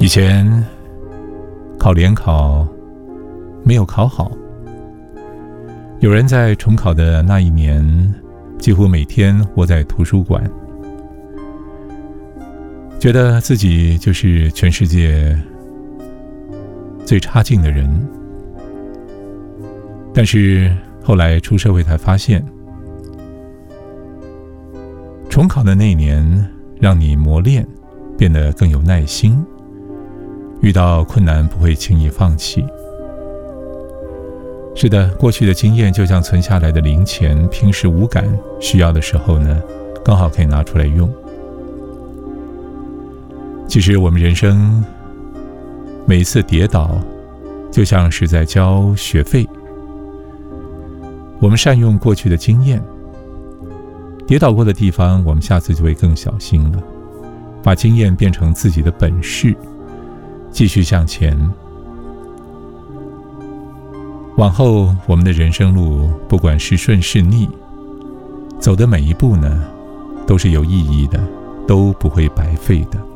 以前考联考没有考好，有人在重考的那一年几乎每天窝在图书馆，觉得自己就是全世界最差劲的人。但是后来出社会才发现，重考的那一年让你磨练，变得更有耐心，遇到困难不会轻易放弃。是的，过去的经验就像存下来的零钱，平时无感，需要的时候呢，刚好可以拿出来用。其实我们人生每一次跌倒，就像是在交学费。我们善用过去的经验，跌倒过的地方，我们下次就会更小心了，把经验变成自己的本事，继续向前。往后我们的人生路，不管是顺是逆，走的每一步呢，都是有意义的，都不会白费的。